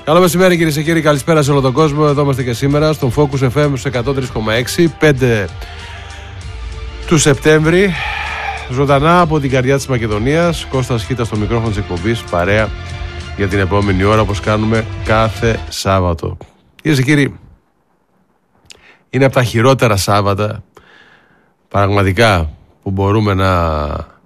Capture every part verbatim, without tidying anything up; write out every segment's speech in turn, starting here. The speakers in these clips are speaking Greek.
Καλό μεσημέρι κυρίες και κύριοι, καλησπέρα σε όλο τον κόσμο. Εδώ είμαστε και σήμερα στον Focus εφ εμ εκατό τρία κόμμα έξι, πέντε του Σεπτέμβρη. Ζωντανά από την καρδιά της Μακεδονίας. Κώστας Χίτας στο μικρόφωνο της εκπομπής, παρέα για την επόμενη ώρα, όπως κάνουμε κάθε Σάββατο. Κυρίες και κύριοι, είναι από τα χειρότερα Σάββατα πραγματικά που μπορούμε να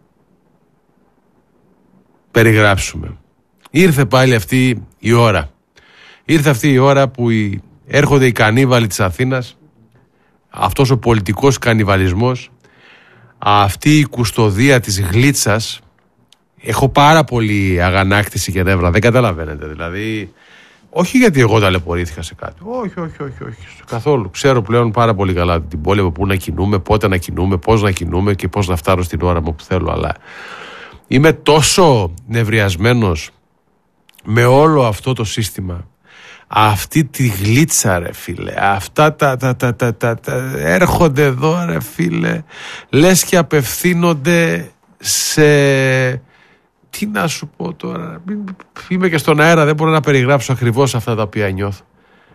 περιγράψουμε. Ήρθε πάλι αυτή η ώρα. Ήρθε αυτή η ώρα που οι, έρχονται οι κανίβαλοι της Αθήνας, αυτός ο πολιτικός κανιβαλισμός, αυτή η κουστοδία της γλίτσας. Έχω πάρα πολύ αγανάκτηση και νεύρα, δεν καταλαβαίνετε. Δηλαδή, όχι γιατί εγώ ταλαιπωρήθηκα σε κάτι. Όχι, όχι, όχι, όχι, καθόλου. Ξέρω πλέον πάρα πολύ καλά την πόλη, από πού να κινούμε, πότε να κινούμε, πώς να κινούμε και πώς να φτάνω στην ώρα μου που θέλω. Αλλά είμαι τόσο νευριασμένος με όλο αυτό το σύστημα. Αυτή τη γλίτσα, ρε φίλε. Αυτά τα, τα, τα, τα, τα, τα έρχονται εδώ, ρε φίλε. Λες και απευθύνονται σε... Τι να σου πω τώρα. Είμαι και στον αέρα, δεν μπορώ να περιγράψω ακριβώς αυτά τα οποία νιώθω.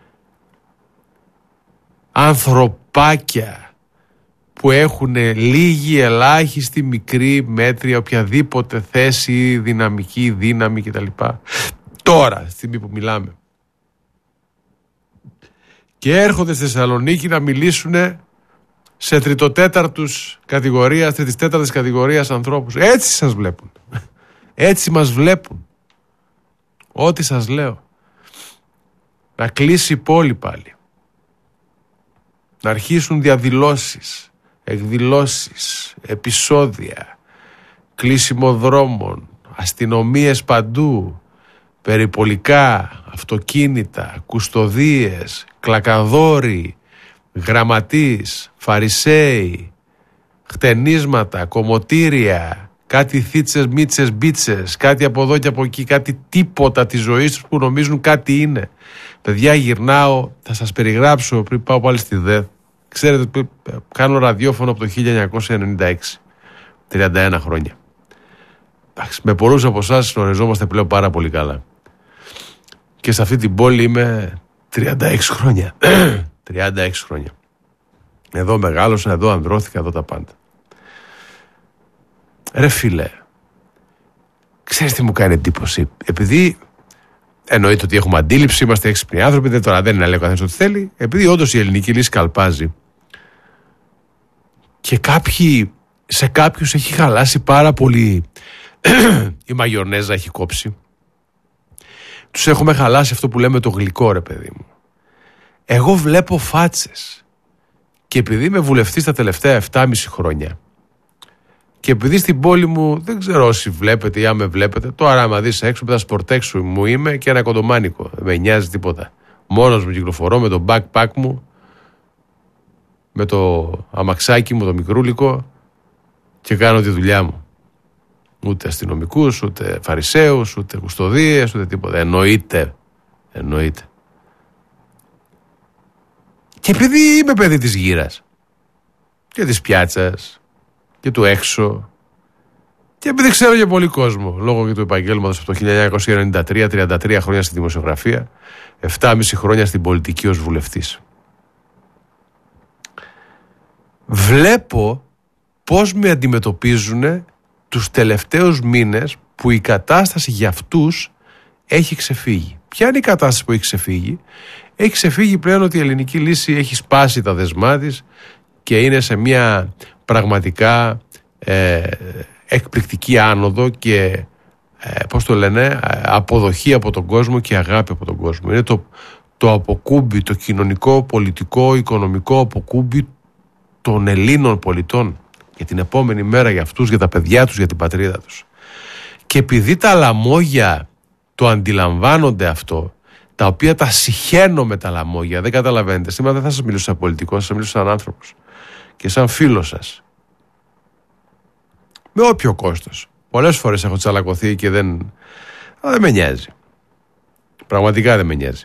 Ανθρωπάκια που έχουν λίγη, ελάχιστη, μικρή, μέτρια, οποιαδήποτε θέση, δυναμική, δύναμη κτλ. Τώρα, στη στιγμή που μιλάμε. Και έρχονται στη Θεσσαλονίκη να μιλήσουν σε τριτοτέταρτους κατηγορίας, τρίτης τέταρτης κατηγορίας ανθρώπους. Έτσι σας βλέπουν. Έτσι μας βλέπουν. Ό,τι σας λέω. Να κλείσει η πόλη πάλι. Να αρχίσουν διαδηλώσεις, εκδηλώσεις, επεισόδια, κλείσιμο δρόμων, αστυνομίες παντού, περιπολικά, αυτοκίνητα, κουστοδίες, κλακαδόροι, γραμματείς, φαρισαίοι, χτενίσματα, κομμωτήρια, κάτι θίτσες, μίτσες, μπίτσες, κάτι από εδώ και από εκεί, κάτι τίποτα της ζωής τους που νομίζουν κάτι είναι. Παιδιά, γυρνάω, θα σας περιγράψω πριν πάω πάλι στη ΔΕΘ. Ξέρετε, κάνω ραδιόφωνο από το χίλια εννιακόσια ενενήντα έξι, τριάντα ένα χρόνια. Με πολλούς από εσάς γνωριζόμαστε πλέον πάρα πολύ καλά. Και σε αυτή την πόλη είμαι τριάντα έξι χρόνια. τριάντα έξι χρόνια. Εδώ μεγάλωσα, εδώ ανδρώθηκα, εδώ τα πάντα. Ρε φίλε, ξέρεις τι μου κάνει εντύπωση? Επειδή εννοείται ότι έχουμε αντίληψη, είμαστε έξυπνοι άνθρωποι, δεν, τώρα δεν είναι να λέει ο καθένας ό,τι θέλει, επειδή όντως η ελληνική λύση καλπάζει και κάποιοι, σε κάποιους έχει χαλάσει πάρα πολύ η μαγιονέζα, έχει κόψει. Τους έχουμε χαλάσει αυτό που λέμε το γλυκό, ρε παιδί μου. Εγώ βλέπω φάτσες και επειδή είμαι βουλευτής τα τελευταία επτά και μισό χρόνια και επειδή στην πόλη μου, δεν ξέρω όσοι βλέπετε ή αν με βλέπετε, τώρα άμα δεις έξω με τα σπορτέξου μου είμαι και ένα κοντομάνικο, δεν με νοιάζει τίποτα. Μόνος μου κυκλοφορώ με το backpack μου, με το αμαξάκι μου το μικρούλικο και κάνω τη δουλειά μου. Ούτε αστυνομικούς, ούτε φαρισαίους, ούτε κουστοδίες, ούτε τίποτα. Εννοείται. Εννοείται. Και επειδή είμαι παιδί της γύρας και της πιάτσας και του έξω και επειδή ξέρω για πολύ κόσμο λόγω και του επαγγέλματος από το χίλια εννιακόσια ενενήντα τρία, τριάντα τρία χρόνια στη δημοσιογραφία, επτά και μισό χρόνια στην πολιτική ως βουλευτής. Βλέπω πώς με αντιμετωπίζουν τους τελευταίους μήνες που η κατάσταση για αυτούς έχει ξεφύγει. Ποια είναι η κατάσταση που έχει ξεφύγει? Έχει ξεφύγει πλέον ότι η ελληνική λύση έχει σπάσει τα δεσμά της και είναι σε μια πραγματικά ε, εκπληκτική άνοδο και ε, πώς το λένε, αποδοχή από τον κόσμο και αγάπη από τον κόσμο. Είναι το, το αποκούμπι, το κοινωνικό, πολιτικό, οικονομικό αποκούμπι των Ελλήνων πολιτών για την επόμενη μέρα, για αυτούς, για τα παιδιά τους, για την πατρίδα τους. Και επειδή τα λαμόγια το αντιλαμβάνονται αυτό, τα οποία τα συχαίνω με τα λαμόγια, δεν καταλαβαίνετε. Σήμερα δεν θα σας μιλήσω σαν πολιτικός, θα σας μιλήσω σαν άνθρωπος και σαν φίλος σας. Με όποιο κόστος. Πολλές φορές έχω τσαλακωθεί και δεν... Αλλά δεν με νοιάζει. Πραγματικά δεν με νοιάζει.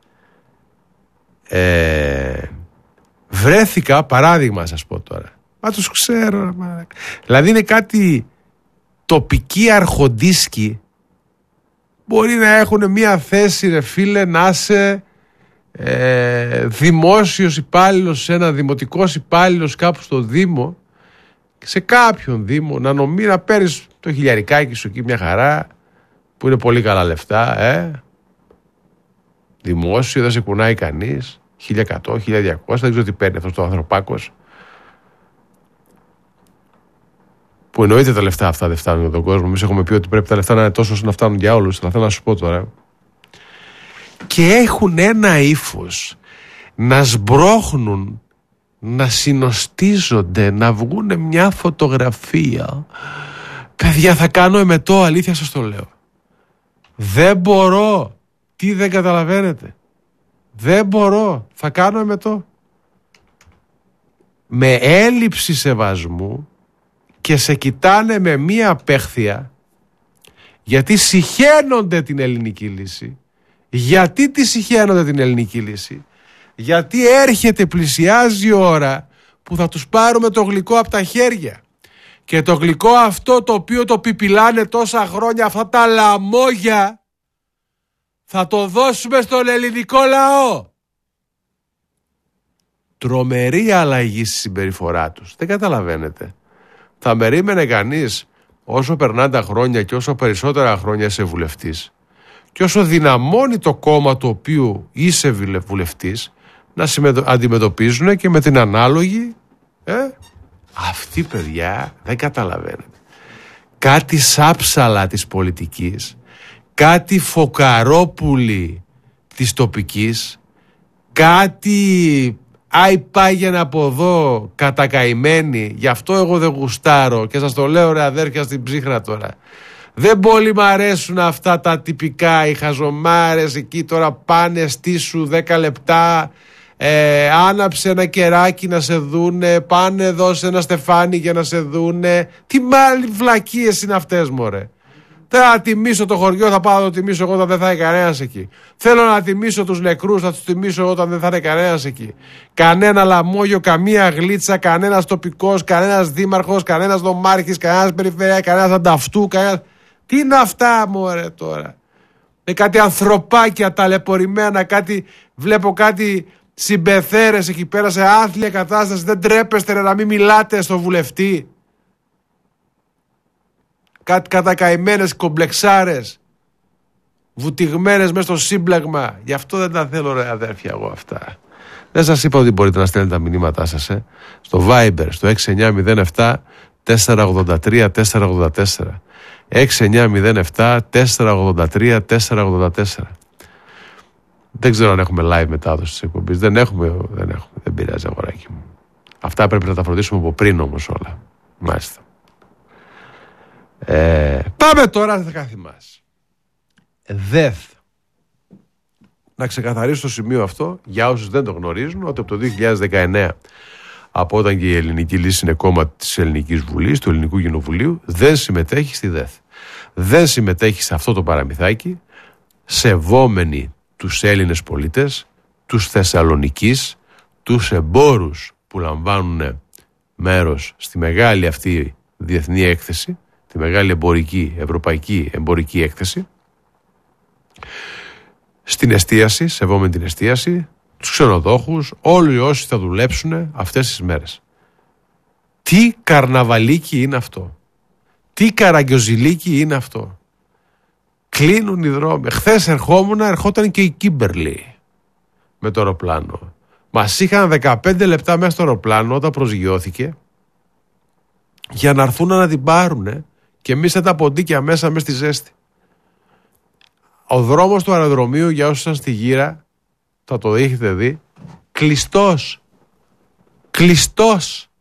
Ε... Βρέθηκα, παράδειγμα σας πω τώρα. Μα τους ξέρω. Μα... Δηλαδή είναι κάτι τοπική αρχοντίσκη μπορεί να έχουν μια θέση, ρε φίλε, να είσαι ε, δημόσιος υπάλληλος, ένα δημοτικός υπάλληλος κάπου στο Δήμο, σε κάποιον Δήμο, να νομίζει να παίρνεις το χιλιαρικάκι σου εκεί μια χαρά, που είναι πολύ καλά λεφτά, ε. Δημόσιο, δεν σε κουνάει κανείς. χίλια εκατό, χίλια διακόσια, δεν ξέρω τι παίρνει αυτός το ανθρωπάκος. Που εννοείται τα λεφτά αυτά δεν φτάνουν για τον κόσμο. Εμείς έχουμε πει ότι πρέπει τα λεφτά να είναι τόσο ώστε να φτάνουν για όλους. Αλλά θέλω να σου πω τώρα. Και έχουν ένα ύφος να σμπρώχνουν, να συνοστίζονται, να βγουν μια φωτογραφία. Παιδιά, θα κάνω εμετό, αλήθεια σας το λέω. Δεν μπορώ. Τι δεν καταλαβαίνετε? Δεν μπορώ. Θα κάνω εμετό. Με έλλειψη σεβασμού και σε κοιτάνε με μία απέχθεια, γιατί συχαίνονται την ελληνική λύση. Γιατί τη συχαίνονται την ελληνική λύση? Γιατί έρχεται, πλησιάζει η ώρα που θα τους πάρουμε το γλυκό από τα χέρια. Και το γλυκό αυτό το οποίο το πιπιλάνε τόσα χρόνια, αυτά τα λαμόγια, θα το δώσουμε στον ελληνικό λαό. Τρομερή αλλαγή στη συμπεριφορά τους. Δεν καταλαβαίνετε. Θα περίμενε κανείς όσο περνάνε τα χρόνια και όσο περισσότερα χρόνια είσαι βουλευτής και όσο δυναμώνει το κόμμα το οποίο είσαι βουλευτής, να αντιμετωπίζουν και με την ανάλογη ε, αυτή, παιδιά, δεν καταλαβαίνετε. Κάτι σάψαλα της πολιτικής, κάτι φωκαρόπουλη της τοπικής, κάτι άι πάγαινε από εδώ κατακαημένοι. Γι' αυτό εγώ δεν γουστάρω και σας το λέω, ρε αδέρφια, στην ψύχρα τώρα. Δεν πολύ μ' αρέσουν αυτά τα τυπικά, οι χαζομάρες εκεί τώρα πάνε στήσου δέκα λεπτά, ε, άναψε ένα κεράκι να σε δούνε, πάνε δώσε ένα στεφάνι για να σε δούνε. Τι μάλλη βλακίες είναι αυτές, μωρέ. Θα τιμήσω το χωριό, θα πάω να το τιμήσω εγώ όταν δεν θα είναι κανένας εκεί. Θέλω να τιμήσω τους νεκρούς, θα τους τιμήσω εγώ όταν δεν θα είναι κανένας εκεί. Κανένα λαμόγιο, καμία γλίτσα, κανένας τοπικός, κανένας δήμαρχος, κανένας νομάρχης, κανένας περιφερειά, κανένας ανταυτού, κανένας... Τι είναι αυτά, μωρέ, τώρα? Με κάτι ανθρωπάκια ταλαιπωρημένα, κάτι... Βλέπω κάτι συμπεθέρες εκεί πέρα σε άθλια κατάσταση. Δεν τρέπεστε, ρε, να μην μιλάτε στο βουλευτή? Κάτι κατακαημένες κομπλεξάρες, βουτυγμένες μέσα στο σύμπλεγμα. Γι' αυτό δεν τα θέλω, ρε αδέρφια, εγώ αυτά. Δεν σας είπα ότι μπορείτε να στέλνετε τα μηνύματά σας ε? στο Viber, στο έξι εννιά μηδέν επτά τέσσερα ογδόντα τρία τέσσερα ογδόντα τέσσερα, έξι εννιά μηδέν επτά τέσσερα ογδόντα τρία τέσσερα ογδόντα τέσσερα. Δεν ξέρω αν έχουμε live μετάδοση της εκπομπής. Δεν έχουμε, δεν έχουμε, δεν πειράζει, αγοράκι μου. Αυτά πρέπει να τα φροντίσουμε από πριν όμως όλα. Μάλιστα. Ε, πάμε τώρα στα κάθε μας. ΔΕΘ. Να ξεκαθαρίσω το σημείο αυτό για όσους δεν το γνωρίζουν, ότι από το δύο χιλιάδες δεκαεννέα, από όταν και η Ελληνική Λύση είναι κόμμα της Ελληνικής Βουλής, του Ελληνικού Κοινοβουλίου, δεν συμμετέχει στη ΔΕΘ. Δεν συμμετέχει σε αυτό το παραμυθάκι, σεβόμενοι τους Έλληνες πολίτες, τους Θεσσαλονικής, τους εμπόρους που λαμβάνουν μέρος στη μεγάλη αυτή διεθνή έκθεση, τη μεγάλη εμπορική, ευρωπαϊκή εμπορική έκθεση, στην εστίαση, σεβόμενη την εστίαση, τους ξενοδόχους, όλοι όσοι θα δουλέψουν αυτές τις μέρες. Τι καρναβαλίκι είναι αυτό? Τι καραγκιοζηλίκι είναι αυτό? Κλείνουν οι δρόμοι. Χθες ερχόμουν, ερχόταν και η Κίμπερλι με το αεροπλάνο. Μας είχαν δεκαπέντε λεπτά μέσα στο αεροπλάνο όταν προσγειώθηκε για να έρθουν να την πάρουνε και εμείς τα ποντίκια μέσα μέσα στη ζέστη. Ο δρόμος του αεροδρομίου, για όσους ήταν στη γύρα, θα το έχετε δει, κλειστός. Κλειστός.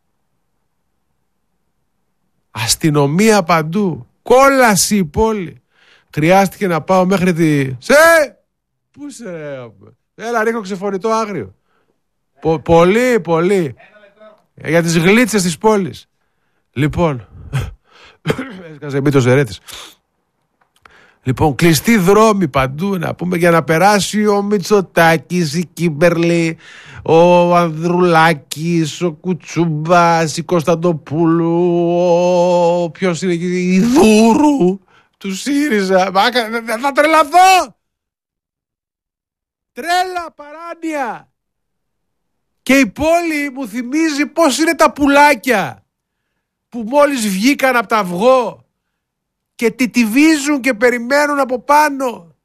Αστυνομία παντού. Κόλαση η πόλη. Χρειάστηκε να πάω μέχρι τη... Σε! Πού σε ρε? Έλα, ρίχνω ξεφωνητό άγριο. Πο, πολύ, πολύ. Για τις γλίτσες της πόλης. Λοιπόν, έσκασε μύτος ερέτης. Λοιπόν, κλειστοί δρόμοι παντού, να πούμε, για να περάσει ο Μητσοτάκης, η Κίμπερλι, ο Ανδρουλάκης, ο Κουτσούμπας, η Κωνσταντοπούλου, ο... ποιος είναι εκεί, η Δούρου. του ΣΥΡΙΖΑ. Μα, θα τρελαθώ. Τρέλα, παράνοια. Και η πόλη μου θυμίζει πώς είναι τα πουλάκια που μόλις βγήκαν από τα αυγό και τιτιβίζουν και περιμένουν από πάνω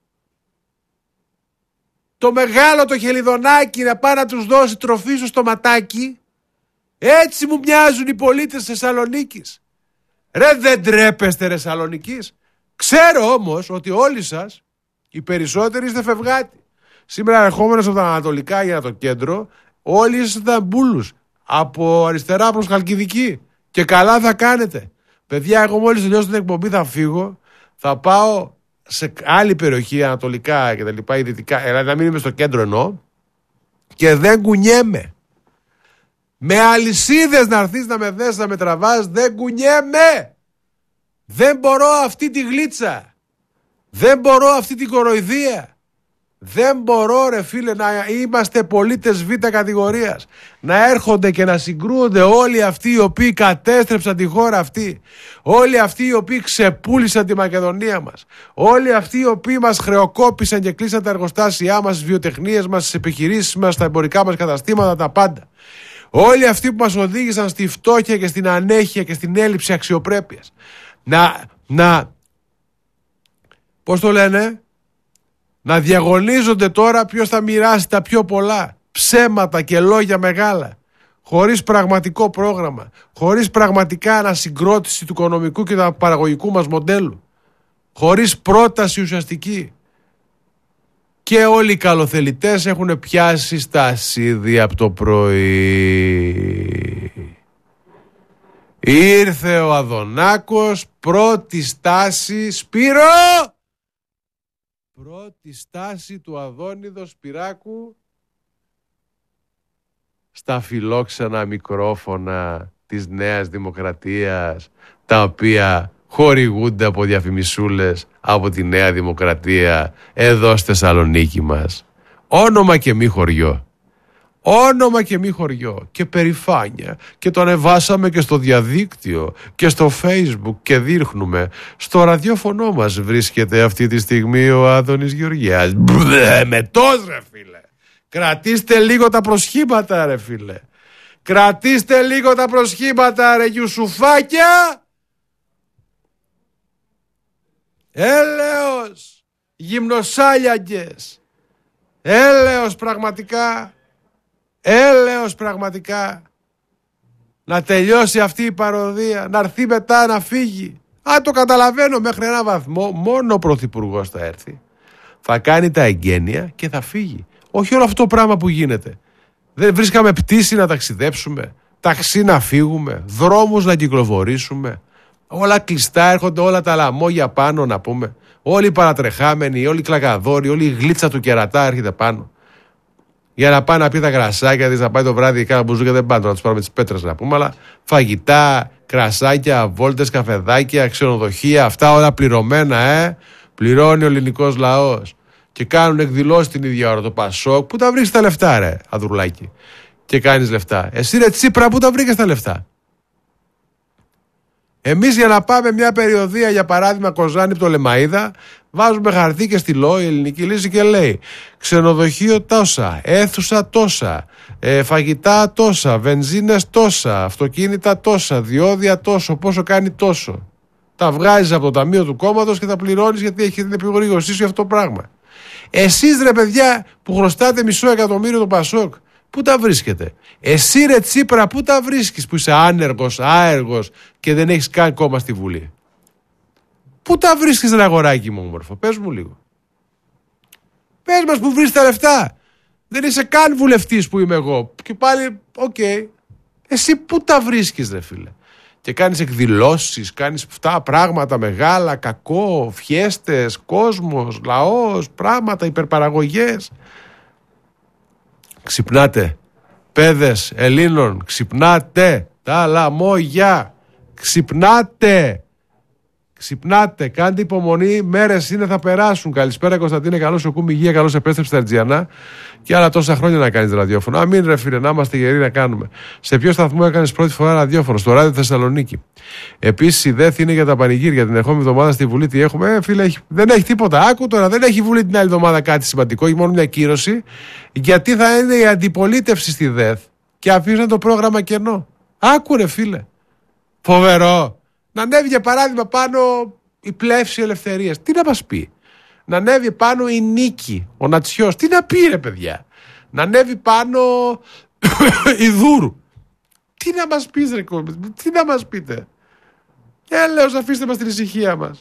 το μεγάλο το χελιδονάκι να πάει να τους δώσει τροφή στο στοματάκι. Έτσι μου μοιάζουν οι πολίτες της Θεσσαλονίκης. Ρε, δεν τρέπεστε ρε Θεσσαλονίκης. Ξέρω όμως ότι όλοι σας, οι περισσότεροι, είστε φευγάτοι. Σήμερα ερχόμενος από τα Ανατολικά για το κέντρο, όλοι ήσασταν μπούλους από αριστερά προς Χαλκιδική. Και καλά θα κάνετε. Παιδιά, εγώ μόλις τελειώσω την εκπομπή θα φύγω, θα πάω σε άλλη περιοχή, ανατολικά και τα λοιπά, ή δυτικά, δηλαδή να μην είμαι στο κέντρο εννοώ, και δεν κουνιέμαι. Με αλυσίδες να έρθεις να με δες, να με τραβάς, δεν κουνιέμαι. Δεν μπορώ αυτή τη γλίτσα. Δεν μπορώ αυτή την κοροϊδία. Δεν μπορώ ρε φίλε να είμαστε πολίτες β' κατηγορίας. Να έρχονται και να συγκρούονται όλοι αυτοί οι οποίοι κατέστρεψαν τη χώρα αυτή. Όλοι αυτοί οι οποίοι ξεπούλησαν τη Μακεδονία μας. Όλοι αυτοί οι οποίοι μας χρεοκόπησαν και κλείσαν τα εργοστάσια μας, τις βιοτεχνίες μας, τις επιχειρήσεις μας, τα εμπορικά μας καταστήματα, τα πάντα. Όλοι αυτοί που μας οδήγησαν στη φτώχεια και στην ανέχεια και στην έλλειψη αξιοπρέπειας. Να, να, πώς το λένε, να διαγωνίζονται τώρα ποιος θα μοιράσει τα πιο πολλά. Ψέματα και λόγια μεγάλα. Χωρίς πραγματικό πρόγραμμα. Χωρίς πραγματικά ανασυγκρότηση του οικονομικού και του παραγωγικού μας μοντέλου. Χωρίς πρόταση ουσιαστική. Και όλοι οι καλοθελητές έχουν πιάσει στασίδι από το πρωί. Ήρθε ο Αδωνάκος, πρώτη στάση, Σπύρο! Πρώτη στάση του Αδόνιδο Σπυράκου στα φιλόξενα μικρόφωνα της Νέας Δημοκρατίας, τα οποία χορηγούνται από διαφημισούλες από τη Νέα Δημοκρατία εδώ στη Θεσσαλονίκη μας. Όνομα και μη χωριό. Όνομα και μη χωριό. Και περηφάνεια. Και το ανεβάσαμε και στο διαδίκτυο και στο Facebook και δείχνουμε. Στο ραδιόφωνο μας βρίσκεται αυτή τη στιγμή ο Άδωνης Γεωργιάς. Μπλε, μετός ρε φίλε. Κρατήστε λίγο τα προσχήματα ρε φίλε. Κρατήστε λίγο τα προσχήματα ρε Γιουσουφάκια. Έλεος. Γυμνοσάλιαγκες. Έλεος πραγματικά. Έλεος πραγματικά. Να τελειώσει αυτή η παροδία. Να έρθει μετά να φύγει. Α, το καταλαβαίνω μέχρι ένα βαθμό. Μόνο ο πρωθυπουργός θα έρθει. Θα κάνει τα εγγένεια και θα φύγει. Όχι όλο αυτό το πράγμα που γίνεται. Δεν βρίσκαμε πτήση να ταξιδέψουμε. Ταξί να φύγουμε. Δρόμους να κυκλοφορήσουμε. Όλα κλειστά, έρχονται όλα τα λαμόγια πάνω να πούμε. Όλοι οι παρατρεχάμενοι, όλοι οι κλακαδόροι, όλη η γλίτσα του κερατά έρχεται πάνω. Για να πάει να πει τα κρασάκια της, να πάει το βράδυ κάνα μπουζούκια, δεν πάντα να τους πάρουμε τις πέτρες να πούμε, αλλά φαγητά, κρασάκια, βόλτες, καφεδάκια, ξενοδοχεία, αυτά όλα πληρωμένα, ε. Πληρώνει ο ελληνικός λαός. Και κάνουν εκδηλώσεις την ίδια ώρα το Πασόκ. Πού τα βρήκες τα λεφτά, ρε, Αδρουλάκη. Και κάνεις λεφτά. Εσύ, ρε Τσίπρα, πού τα βρήκες τα λεφτά. Εμείς για να πάμε μια περιοδία, για παράδειγμα Κοζάνη από το Λεμαΐδα, βάζουμε χαρτί και στυλό η ελληνική λύση και λέει ξενοδοχείο τόσα, αίθουσα τόσα, ε, φαγητά τόσα, βενζίνες τόσα, αυτοκίνητα τόσα, διόδια τόσο, πόσο κάνει τόσο. Τα βγάζεις από το ταμείο του κόμματος και τα πληρώνεις γιατί έχει την επιχορήγωσή σου αυτό το πράγμα. Εσείς ρε παιδιά που χρωστάτε μισό εκατομμύριο το Πασόκ, πού τα βρίσκετε. Εσύ ρε Τσίπρα, πού τα βρίσκεις που είσαι άνεργος, άεργος και δεν έχεις καν κόμμα στη Βουλή. Πού τα βρίσκεις ρε αγοράκι μου όμορφο, πες μου λίγο. Πες μας που βρίσκεις τα λεφτά. Δεν είσαι καν βουλευτής που είμαι εγώ. Και πάλι, οκ. Okay. Εσύ πού τα βρίσκεις ρε φίλε. Και κάνεις εκδηλώσεις, κάνεις αυτά πράγματα μεγάλα, κακό, φιέστες, κόσμος, λαός, πράγματα, υπερπαραγωγές. Ξυπνάτε, παιδες Ελλήνων, ξυπνάτε, τα λαμόγια, ξυπνάτε, Ξυπνάτε, κάντε υπομονή, μέρες είναι, θα περάσουν. Καλησπέρα Κωνσταντίνε, καλώς ο Κούμι Υγεία, καλώς επέστρεψε στα Ερτζιανά. Και άλλα τόσα χρόνια να κάνεις ραδιόφωνο. Αμήν ρε φίλε, να είμαστε γεροί να κάνουμε. Σε ποιο σταθμό έκανες πρώτη φορά ραδιόφωνο? Στο Ράδιο Θεσσαλονίκη. Επίσης η ΔΕΘ είναι για τα πανηγύρια. Την ερχόμενη εβδομάδα στη Βουλή τι έχουμε? Ε, φίλε, έχει, δεν έχει τίποτα. Άκου τώρα, δεν έχει Βουλή την άλλη εβδομάδα κάτι σημαντικό. Έχει μόνο μια κύρωση. Γιατί θα είναι η αντιπολίτευση στη ΔΕΘ και αφήσαν το πρόγραμμα κενό. Άκου ρε φίλε. Φοβερό. Να ανέβει για παράδειγμα πάνω η Πλεύση Ελευθερίας. Τι να μας πει? Να ανέβει πάνω η Νίκη, ο Νατσιός. Τι να πει ρε παιδιά? Να ανέβει πάνω η Δούρου. Τι να μας πεις ρε κόμμα? Τι να μας πείτε? Ε, λέω, αφήστε μας την ησυχία μας.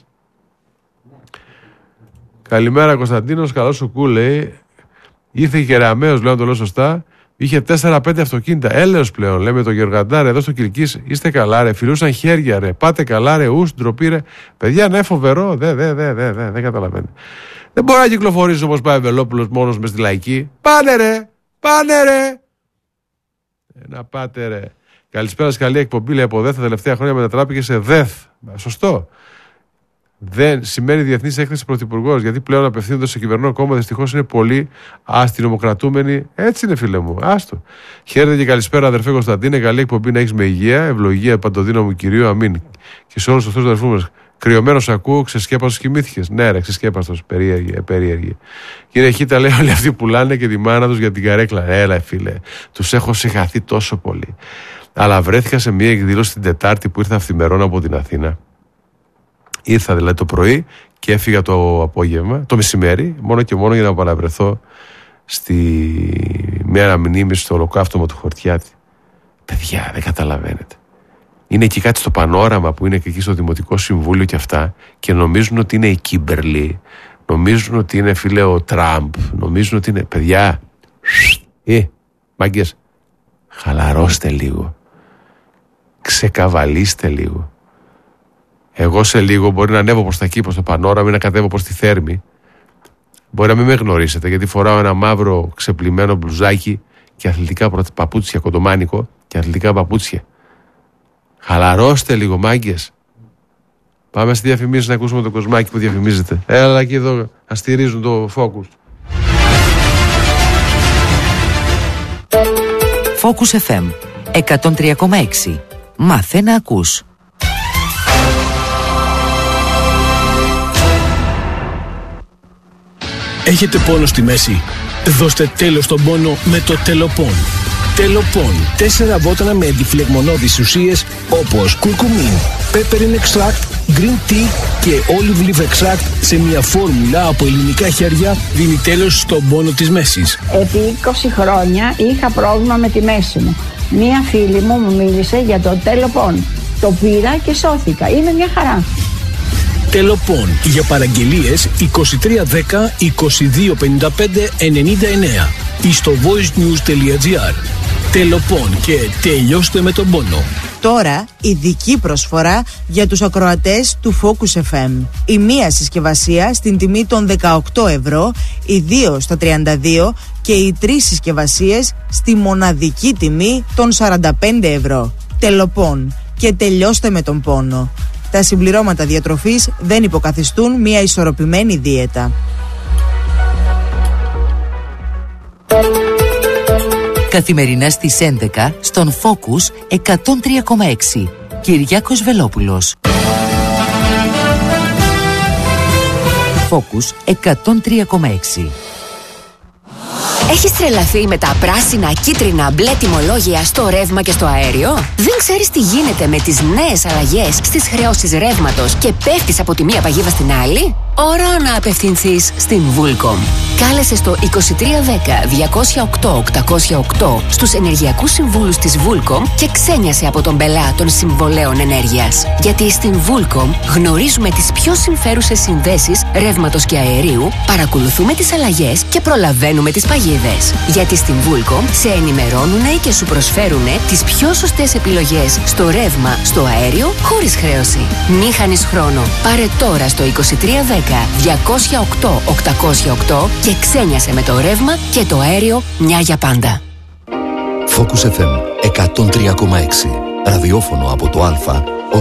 Καλημέρα Κωνσταντίνος, καλώς ο Κου λέει. Ήρθε και Κεραμέως, λέω να το λέω σωστά. Είχε τέσσερα πέντε αυτοκίνητα. Έλεος πλέον, λέμε το Γεωργαντάρε εδώ στο Κιλκής. Είστε καλά, ρε. Φιλούσαν χέρια, ρε. Πάτε καλά, ρε. Ους, ντροπή, ρε. Παιδιά, ναι, φοβερό. Δεν δε, δε, δε, δε, δε καταλαβαίνετε. Δεν μπορεί να κυκλοφορήσει όπως πάει ο Βελόπουλος μόνος μες στη Λαϊκή. Πάνε, ρε. Πάνε, ρε. Ε, να πάτε, ρε. Καλησπέρα, καλή εκπομπή. Λέει από ΔΕΘ τα τελευταία χρόνια μετατράπηκε σε ΔΕΘ. Σωστό. Δεν σημαίνει διεθνή έκθεση πρωθυπουργός, γιατί πλέον απευθύνονται στο κυβερνό κόμμα. Δυστυχώς είναι πολύ αστυνομοκρατούμενοι. Έτσι είναι, φίλε μου. Άστο. Χαίρετε και καλησπέρα, αδερφέ Κωνσταντίνε. Καλή εκπομπή να έχεις με υγεία, ευλογία παντοδύναμου κυρίου. Αμήν. Και σε όλους τους αδερφούς μας. Κρυωμένος ακούω, ξεσκέπαστος κοιμήθηκες? Ναι, ρε, ξεσκέπαστος. Περίεργη, ε, περίεργη. Κύριε Χίτα, λέει όλοι αυτοί πουλάνε και τη μάνα τους για την καρέκλα. Έλα, φίλε. Τους έχω συγχαθεί τόσο πολύ. Αλλά βρέθηκα σε μια εκδήλωση την Τετάρτη που ήρθα αυθημερών από την Αθήνα. Ήρθα δηλαδή το πρωί και έφυγα το απόγευμα, το μεσημέρι, μόνο και μόνο για να παραβρεθώ στη μέρα μνήμης στο ολοκαύτωμα του Χορτιάτη. Παιδιά, δεν καταλαβαίνετε. Είναι εκεί κάτι στο πανόραμα που είναι και εκεί στο Δημοτικό Συμβούλιο και αυτά και νομίζουν ότι είναι η Κίμπερλι, νομίζουν ότι είναι φίλε ο Τραμπ, νομίζουν ότι είναι. Παιδιά, ε, μάγκες, χαλαρώστε λίγο. Ξεκαβαλίστε λίγο. Εγώ σε λίγο μπορεί να ανέβω προς τα εκεί, προς το πανόραμα ή να κατέβω προς τη Θέρμη. Μπορεί να μην με γνωρίσετε γιατί φοράω ένα μαύρο ξεπλυμμένο μπλουζάκι και αθλητικά παπούτσια, κοντομάνικο και αθλητικά παπούτσια. Χαλαρώστε λίγο, μάγκες. Πάμε στη διαφημίση να ακούσουμε το κοσμάκι που διαφημίζεται. Έλα εκεί εδώ, αστηρίζουν το Focus. Focus εφ εμ εκατόν τρία κόμμα έξι. Μάθε να ακούς. Έχετε πόνο στη μέση? Δώστε τέλος στον πόνο με το Τελοπών. Τελοπών. Τέσσερα βότανα με αντιφλεγμονώδεις ουσίες όπως κουρκουμίν, peppermint extract, green tea και olive leaf extract σε μια φόρμουλα από ελληνικά χέρια δίνει τέλος στον πόνο της μέσης. Επί είκοσι χρόνια είχα πρόβλημα με τη μέση μου. Μία φίλη μου μου μίλησε για το Τελοπών. Το πήρα και σώθηκα. Είναι μια χαρά. Τελοπών. Για παραγγελίες είκοσι τρία δέκα είκοσι δύο πενήντα πέντε ενενήντα εννέα ή στο voicenews.gr. Τελοπών και τελειώστε με τον πόνο. Τώρα ειδική προσφορά για τους ακροατές του Focus εφ εμ. Η μία συσκευασία στην τιμή των δεκαοκτώ ευρώ, οι δύο στα τριάντα δύο και οι τρεις συσκευασίες στη μοναδική τιμή των σαράντα πέντε ευρώ. Τελοπών και τελειώστε με τον πόνο. Τα συμπληρώματα διατροφής δεν υποκαθιστούν μια ισορροπημένη δίαιτα. Καθημερινά στις έντεκα στον Focus εκατόν τρία κόμμα έξι. Κυριάκος Βελόπουλος. Focus εκατόν τρία κόμμα έξι. Έχεις τρελαθεί με τα πράσινα, κίτρινα, μπλε τιμολόγια στο ρεύμα και στο αέριο? Δεν ξέρεις τι γίνεται με τις νέες αλλαγές στις χρεώσεις ρεύματος και πέφτεις από τη μία παγίδα στην άλλη? Ώρα να απευθυνθείς στην Vulcom. Κάλεσε στο είκοσι τρία δέκα διακόσια οκτώ οκτακόσια οκτώ στους ενεργειακούς συμβούλους της Vulcom και ξένιασε από τον πελά των συμβολέων ενέργειας. Γιατί στην Vulcom γνωρίζουμε τις πιο συμφέρουσες συνδέσεις ρεύματος και αερίου, παρακολουθούμε τις αλλαγές και προλαβαίνουμε τις παγίδες. Γιατί στην Vulcom σε ενημερώνουνε και σου προσφέρουνε τις πιο σωστές επιλογές στο ρεύμα, στο αέριο, χωρίς χρέωση. Μη χάνεις χρόνο. Πάρε τώρα στο είκοσι τρία δέκα διακόσια οκτώ οκτακόσια οκτώ και ξένιασε με το ρεύμα και το αέριο μια για πάντα. Focus εφ εμ εκατόν τρία κόμμα έξι. Ραδιόφωνο από το Α